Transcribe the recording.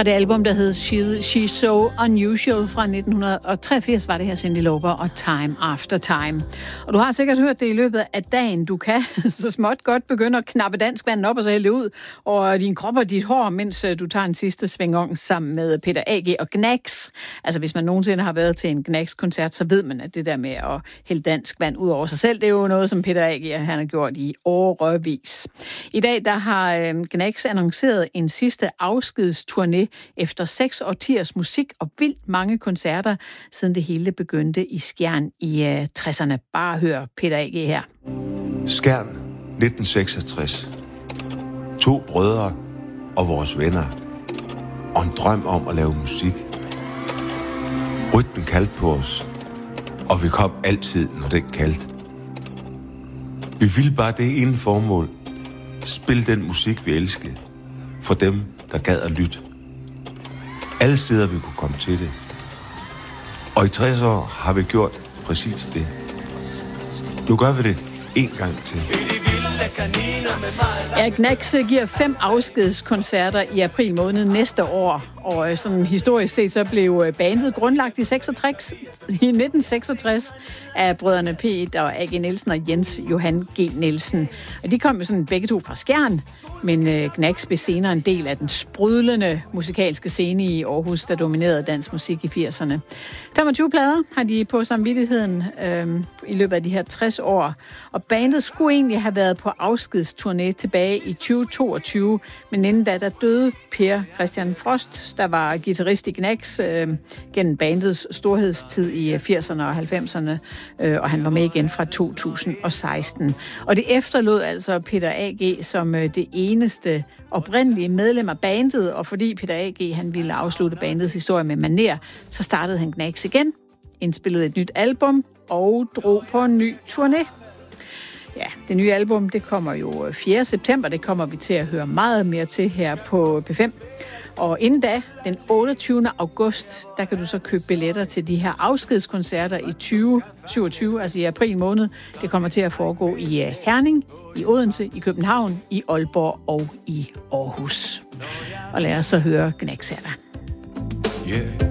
Fra det album, der hed She's So Unusual fra 1983, var det her Cyndi Lauper og Time After Time. Og du har sikkert hørt det i løbet af dagen. Du kan så småt godt begynde at knappe danskvanden op og så hælde det ud over din krop og dit hår, mens du tager en sidste svingong sammen med Peter A.G. og Gnags. Altså hvis man nogensinde har været til en Gnags-koncert, så ved man, at det der med at hælde danskvand ud over sig selv, det er jo noget, som Peter A.G. han har gjort i årevis. I dag der har Gnags annonceret en sidste afskedsturné efter 6 årtiers musik og vildt mange koncerter, siden det hele begyndte i Skjern i 60'erne. Bare hør Peter A.G. her. Skjern, 1966. 2 brødre og vores venner. Og en drøm om at lave musik. Rytmen kaldte på os, og vi kom altid, når den kaldte. Vi ville bare det ene formål. Spille den musik, vi elskede. For dem, der gad at lytte. Alle steder, vi kunne komme til det. Og i 60 år har vi gjort præcis det. Nu gør vi det en gang til. Ja, Gnags giver 5 afskedskoncerter i april måned næste år. Og sådan historisk set, så blev bandet grundlagt i 1966 af brødrene Peter og A.G. Nielsen og Jens Johan G. Nielsen. Og de kom jo sådan begge to fra Skjern, men Gnags blev senere en del af den sprudlende musikalske scene i Aarhus, der dominerede dansk musik i 80'erne. 25 plader har de på samvittigheden i løbet af de her 60 år. Og bandet skulle egentlig have været på afskedsturné tilbage i 2022, men inden da, der døde Per Christian Frost, der var guitarist i Gnags gennem bandets storhedstid i 80'erne og 90'erne, og han var med igen fra 2016. Og det efterlod altså Peter A.G. som det eneste oprindelige medlem af bandet, og fordi Peter A.G. han ville afslutte bandets historie med manér, så startede han Gnags igen, indspillede et nyt album og drog på en ny turné. Ja, det nye album, det kommer jo 4. september, det kommer vi til at høre meget mere til her på P5. Og inden da, den 28. august, der kan du så købe billetter til de her afskedskoncerter i 2027, altså i april måned. Det kommer til at foregå i Herning, i Odense, i København, i Aalborg og i Aarhus. Og lad os så høre Gnags her.